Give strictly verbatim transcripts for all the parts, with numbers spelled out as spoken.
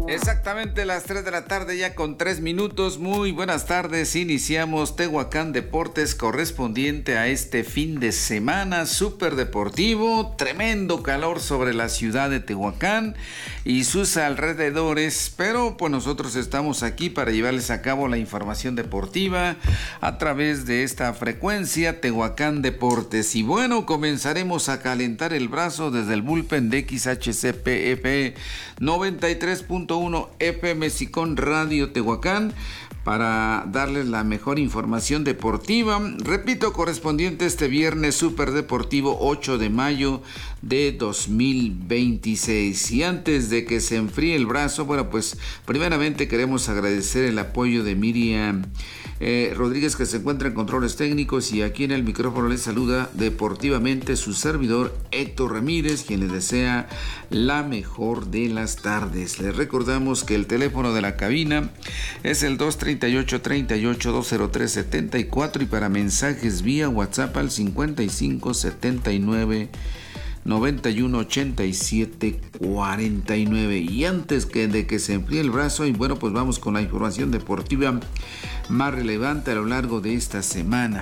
Exactamente las tres de la tarde, ya con tres minutos. Muy buenas tardes. Iniciamos Tehuacán Deportes correspondiente a este fin de semana súper deportivo. Tremendo calor sobre la ciudad de Tehuacán y sus alrededores. Pero pues nosotros estamos aquí para llevarles a cabo la información deportiva a través de esta frecuencia Tehuacán Deportes. Y bueno, comenzaremos a calentar el brazo desde el bullpen de X H C P F noventa y tres punto uno F M Sicón Radio Tehuacán para darles la mejor información deportiva. Repito, correspondiente este viernes súper deportivo ocho de mayo de dos mil veintiséis. Y antes de que se enfríe el brazo, bueno, pues primeramente queremos agradecer el apoyo de Miriam eh, Rodríguez, que se encuentra en controles técnicos, y aquí en el micrófono les saluda deportivamente su servidor Héctor Ramírez, quien les desea la mejor de las tardes. Les recordamos que el teléfono de la cabina es el dos treinta y ocho, treinta y ocho, dos cero tres, setenta y cuatro, y para mensajes vía WhatsApp al cincuenta y cinco, setenta y nueve, noventa y uno, ochenta y siete, cuarenta y nueve. Y antes que de que se enfríe el brazo, y bueno, pues vamos con la información deportiva más relevante a lo largo de esta semana.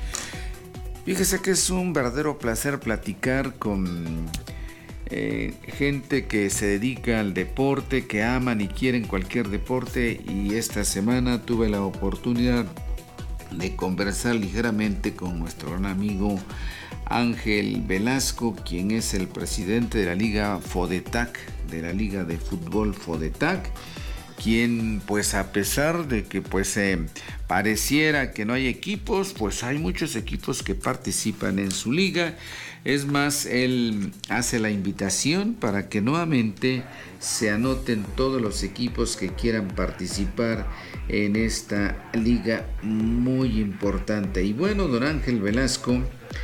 Fíjese que es un verdadero placer platicar con eh, gente que se dedica al deporte, que aman y quieren cualquier deporte, y esta semana tuve la oportunidad de conversar ligeramente con nuestro gran amigo Ángel Velasco, quien es el presidente de la Liga Fodetac, de la Liga de Fútbol Fodetac, quien pues a pesar de que pues eh, pareciera que no hay equipos, pues hay muchos equipos que participan en su liga. Es más, él hace la invitación para que nuevamente se anoten todos los equipos que quieran participar en esta liga muy importante. Y bueno, don Ángel Velasco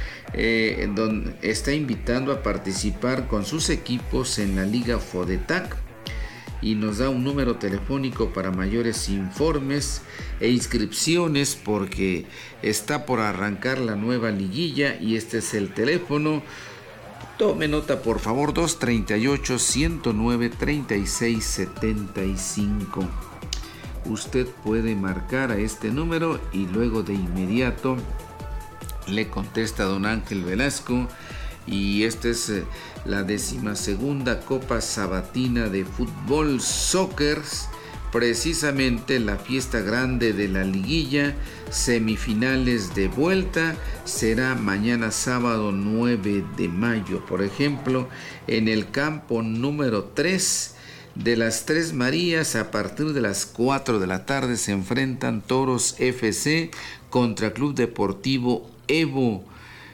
eh, don, está invitando a participar con sus equipos en la Liga Fodetac, y nos da un número telefónico para mayores informes e inscripciones, porque está por arrancar la nueva liguilla, y este es el teléfono. Tome nota por favor: dos treinta y ocho, ciento nueve, treinta y seis, setenta y cinco. Usted puede marcar a este número y luego de inmediato le contesta don Ángel Velasco. Y esta es eh, la decimasegunda Copa Sabatina de Fútbol Soccer, precisamente la fiesta grande de la liguilla, semifinales de vuelta, será mañana sábado nueve de mayo, por ejemplo, en el campo número tres de las Tres Marías. A partir de las cuatro de la tarde se enfrentan Toros F C contra Club Deportivo Evo.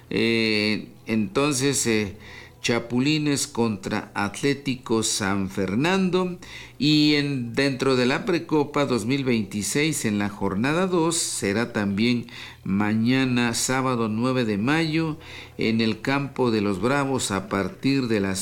Eh, entonces eh, Chapulines contra Atlético San Fernando. Y en, dentro de la Precopa dos mil veintiséis, en la jornada dos, será también mañana sábado nueve de mayo en el campo de los Bravos a partir de las